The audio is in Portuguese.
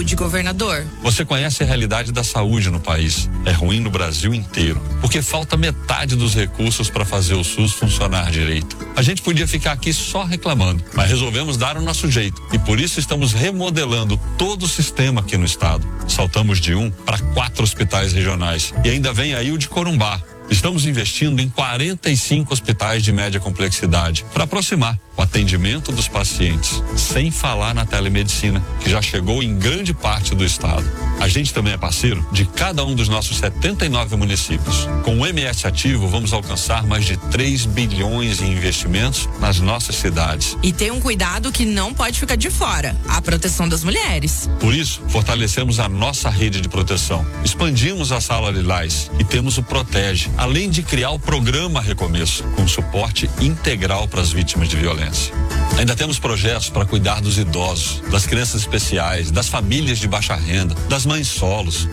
de governador. Você conhece a realidade da saúde no país. É ruim no Brasil inteiro, porque falta metade dos recursos para fazer o SUS funcionar direito. A gente podia ficar aqui só reclamando, mas resolvemos dar o nosso jeito e por isso estamos remodelando todo o sistema aqui no estado. Saltamos de 1 para 4 hospitais regionais e ainda vem aí o de Corumbá. Estamos investindo em 45 hospitais de média complexidade para aproximar o atendimento dos pacientes, sem falar na telemedicina, que já chegou em grande parte do estado. A gente também é parceiro de cada um dos nossos 79 municípios. Com o MS Ativo, vamos alcançar mais de 3 bilhões em investimentos nas nossas cidades. E tem um cuidado que não pode ficar de fora: a proteção das mulheres. Por isso, fortalecemos a nossa rede de proteção, expandimos a Sala Lilás e temos o Protege, além de criar o programa Recomeço, com suporte integral para as vítimas de violência. Ainda temos projetos para cuidar dos idosos, das crianças especiais, das famílias de baixa renda, das mães solos.